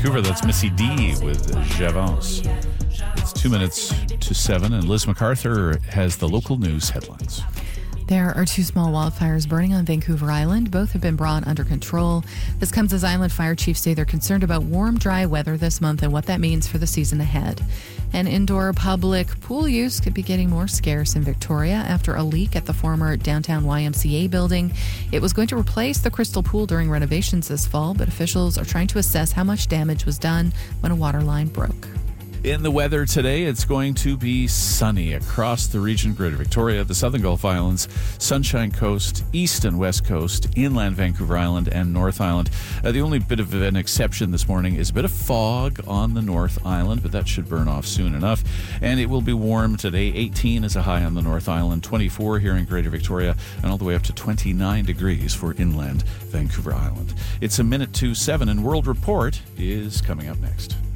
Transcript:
Vancouver, that's Missy D with J'avance. It's 2 minutes to 7, and Liz MacArthur has the local news headlines. There are 2 small wildfires burning on Vancouver Island. Both have been brought under control. This comes as island fire chiefs say they're concerned about warm, dry weather this month and what that means for the season ahead. And indoor public pool use could be getting more scarce in Victoria after a leak at the former downtown YMCA building. It was going to replace the Crystal Pool during renovations this fall, but officials are trying to assess how much damage was done when a water line broke. In the weather today, it's going to be sunny across the region, Greater Victoria, the Southern Gulf Islands, Sunshine Coast, East and West Coast, inland Vancouver Island, and North Island. The only bit of an exception this morning is a bit of fog on the North Island, but that should burn off soon enough. And it will be warm today. 18 is a high on the North Island, 24 here in Greater Victoria, and all the way up to 29 degrees for inland Vancouver Island. It's a minute to 7, and World Report is coming up next.